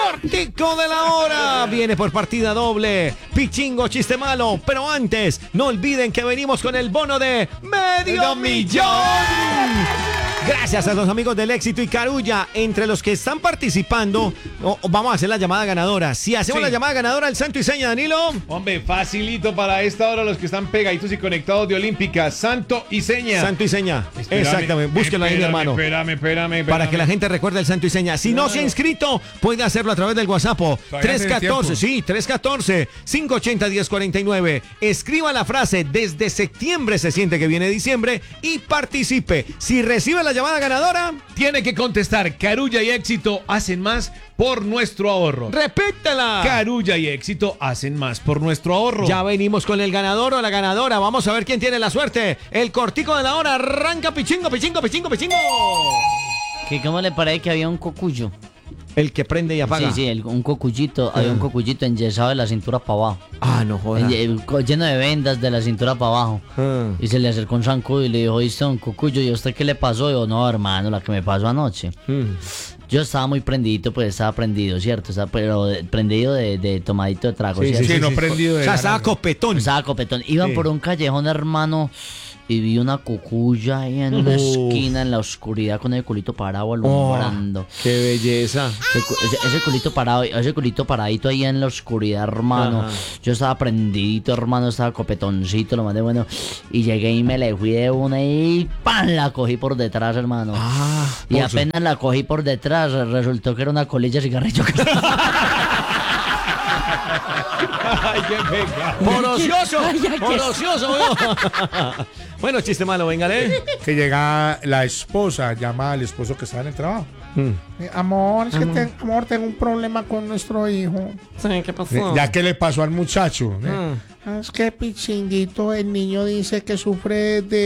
cortico de la hora viene por partida doble. Pichingo, chiste malo. Pero antes, no olviden que venimos con el bono de medio millón. Gracias a los amigos del Éxito y Carulla. Entre los que están participando, vamos a hacer la llamada ganadora. Si hacemos la llamada ganadora, el santo y seña, Danilo. Hombre, facilito para esta hora los que están pegaditos y conectados de Olímpica. Santo y seña. Santo y seña. Exactamente. Búsquelo ahí, mi hermano. Espérame. Para que la gente recuerde el santo y seña. Si no se ha inscrito, puede hacerlo a través del WhatsApp. 314-580-1049. Escriba la frase "desde septiembre se siente que viene diciembre" y participe. Si recibe la llamada ganadora, tiene que contestar: Carulla y Éxito hacen más por nuestro ahorro. Repítela. Carulla y Éxito hacen más por nuestro ahorro. Ya venimos con el ganador o la ganadora. Vamos a ver quién tiene la suerte. El cortico de la hora arranca. Pichingo. ¿Cómo le parece que había un cocuyo? El que prende y apaga. Sí, un cocuyito. Había un cocuyito enyesado de la cintura para abajo. Ah, no jodas. Lleno de vendas de la cintura para abajo. Y se le acercó un zancudo y le dijo: ¿viste, don Cocuyo? ¿Y a usted qué le pasó? Y yo: no, hermano, la que me pasó anoche. Yo estaba muy prendidito, pues estaba prendido, ¿cierto? Pero prendido de tomadito de trago. Sí, no prendido de... O sea, estaba copetón. Iban por un callejón, hermano, y vi una cucuya ahí en una esquina, en la oscuridad, con el culito parado alumbrando. ¡Qué belleza! Ese culito paradito ahí en la oscuridad, hermano. Ajá. Yo estaba prendidito, hermano, estaba copetoncito, lo más de bueno. Y llegué y me le fui de una y ¡pam! La cogí por detrás, hermano. Y apenas la cogí por detrás, resultó que era una colilla de cigarrillo. ¡Ay, qué pecado! ¡Por ocioso! Bueno, chiste malo, véngale. Que llega la esposa, llama al esposo que estaba en el trabajo. Amor, tengo un problema con nuestro hijo. Sí, ¿qué pasó? ¿Ya qué le pasó al muchacho? Es que Pichinguito, el niño dice que sufre de